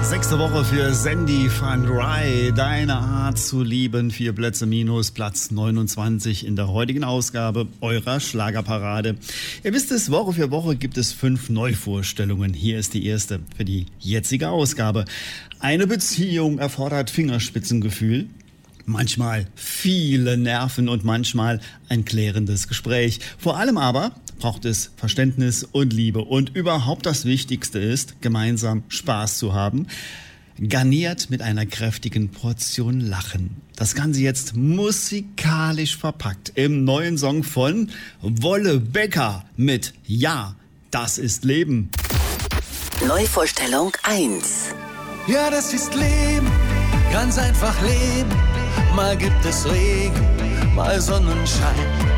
Sechste Woche für Sandy van Rij, Deine Art zu lieben. 4 Plätze minus, Platz 29 in der heutigen Ausgabe eurer Schlagerparade. Ihr wisst es, Woche für Woche gibt es 5 Neuvorstellungen. Hier ist die erste für die jetzige Ausgabe. Eine Beziehung erfordert Fingerspitzengefühl. Manchmal viele Nerven und manchmal ein klärendes Gespräch. Vor allem aber braucht es Verständnis und Liebe. Und überhaupt das Wichtigste ist, gemeinsam Spaß zu haben, garniert mit einer kräftigen Portion Lachen. Das Ganze jetzt musikalisch verpackt im neuen Song von Wolle Becker mit Ja, das ist Leben. Neuvorstellung 1. Ja, das ist Leben, ganz einfach leben. Mal gibt es Regen, mal Sonnenschein.